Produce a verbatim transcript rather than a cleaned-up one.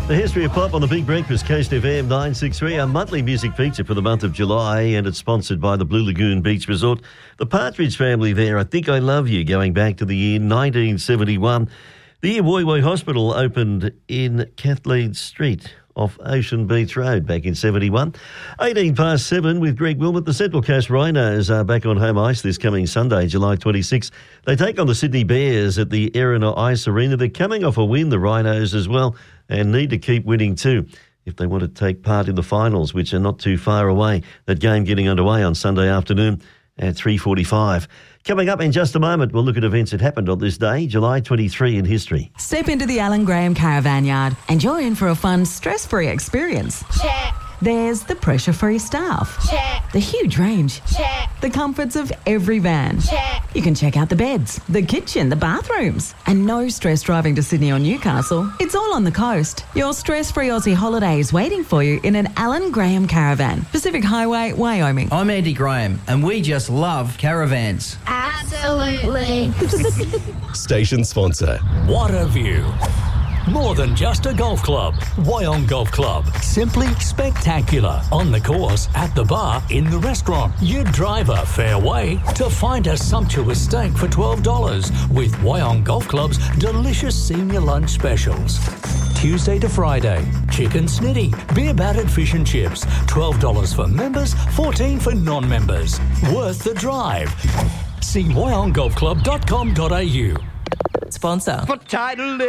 The History of Pop on the Big Breakfast, Coast F M nine sixty-three, our monthly music feature for the month of July, and it's sponsored by the Blue Lagoon Beach Resort. The Partridge Family there, I Think I Love You, going back to the year nineteen seventy-one. The year Woy Woy Hospital opened in Kathleen Street off Ocean Beach Road back in seventy-one. eighteen past seven with Greg Wilmot. The Central Coast Rhinos are back on home ice this coming Sunday, July twenty-sixth. They take on the Sydney Bears at the Erina Ice Arena. They're coming off a win, the Rhinos, as well, and need to keep winning too if they want to take part in the finals, which are not too far away. That game getting underway on Sunday afternoon at three forty-five. Coming up in just a moment, we'll look at events that happened on this day, July twenty-third in history. Step into the Alan Graham Caravan Yard and you're in for a fun, stress-free experience. Check. There's the pressure-free staff. Check. The huge range. Check. The comforts of every van. Check. You can check out the beds, the kitchen, the bathrooms. And no stress driving to Sydney or Newcastle. It's all on the coast. Your stress-free Aussie holiday is waiting for you in an Alan Graham Caravan. Pacific Highway, Wyoming. I'm Andy Graham, and we just love caravans. Absolutely. Station sponsor. What a view. More than just a golf club. Wyong Golf Club. Simply spectacular. On the course, at the bar, in the restaurant. You drive a fair way to find a sumptuous steak for twelve dollars with Wyong Golf Club's delicious senior lunch specials. Tuesday to Friday. Chicken snitty, beer battered fish and chips. twelve dollars for members, fourteen dollars for non-members. Worth the drive. See wyong golf club dot com dot a u. Sponsor. For title